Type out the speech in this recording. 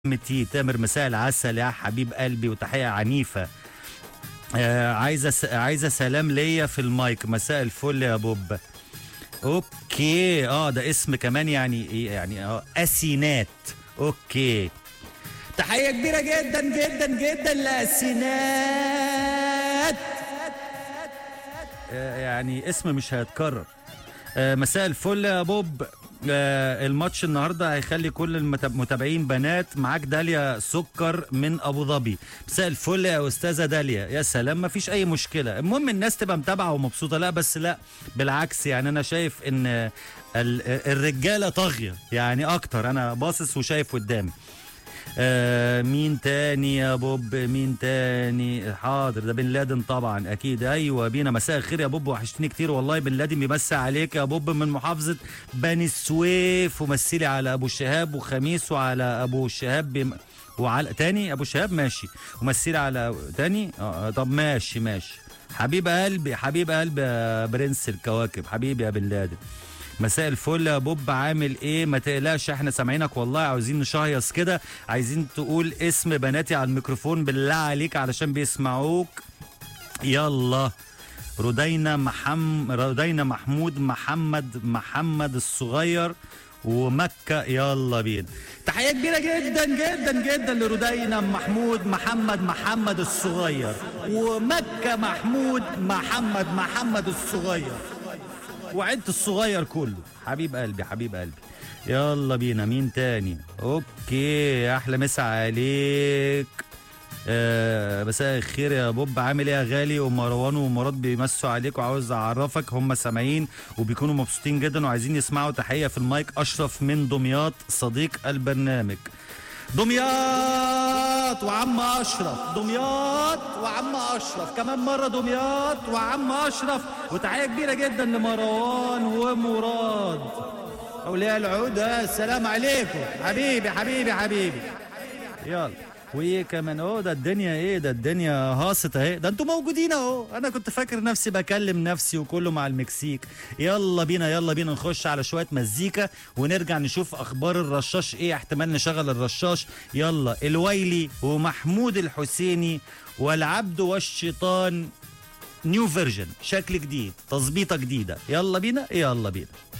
تي تامر، مساء العسل يا حبيب قلبي وتحية عنيفة. عايزة سلام ليا في المايك. مساء الفل يا بوب. اوكي، ده اسم كمان يعني ايه يعني اسينات. اوكي، تحية كبيرة جدا جدا جدا لاسينات. يعني اسم مش هيتكرر. مساء الفل يا بوب. الماتش النهارده هيخلي كل المتابعين بنات. معاك داليا سكر من ابو ظبي. مساء الفل يا استاذه داليا. يا سلام، مفيش اي مشكله، المهم الناس تبقى متابعه ومبسوطه. لا بس لا، بالعكس، يعني انا شايف ان الرجاله طاغيه يعني اكتر. انا باصص وشايف قدامي. مين تاني يا بوب؟ مين تاني؟ حاضر، ده بن لادن طبعا اكيد. ايوه بينا. مساء الخير يا بوب، وحشتني كتير والله. بن لادن بيمسي عليك يا بوب من محافظه بني سويف، ومسيلي على ابو شهاب وخميس وعلى ابو شهاب وعلى تاني ابو شهاب. ماشي، ومسيلي على تاني. طب ماشي. حبيب قلبي حبيب قلبي يا برنس الكواكب، حبيبي يا بن لادن. مساء الفل يا بوب، عامل ايه؟ ما تقلقش، احنا سامعينك والله. عاوزين نشهيص كده، عايزين تقول اسم بناتي على الميكروفون بالله عليك علشان بيسمعوك. يلا. رودينا محمود محمد الصغير ومكة. يلا بينا. تحية كبيرة جدا جدا جدا لرودينا محمد الصغير ومكة محمد الصغير وعدت الصغير كله. حبيب قلبي حبيب قلبي. يلا بينا. مين تاني؟ اوكي، احلى مسا عليك. مساء الخير يا بوب، عامل ايه يا غالي؟ ومروان ومراد بيمسوا عليك، وعاوز اعرفك هم سامعين وبيكونوا مبسوطين جدا وعايزين يسمعوا. تحية في المايك، اشرف من دمياط، صديق البرنامج. دمياط وعم اشرف، دمياط وعم اشرف، كمان مره دمياط وعم اشرف. وتحيه كبيره جدا لمروان ومراد اولياء العودة. السلام عليكم حبيبي. يلا. وايه كمان؟ ده الدنيا ايه؟ ده الدنيا هاصت اهي. ده انتوا موجودين اهو. انا كنت فاكر نفسي بكلم نفسي وكله مع المكسيك. يلا بينا نخش على شويه مزيكا ونرجع نشوف اخبار الرشاش ايه. احتمال نشغل الرشاش. يلا، الويلي ومحمود الحسيني والعبد والشيطان، نيو فيرجن، شكل جديد، تظبيطه جديده. يلا بينا.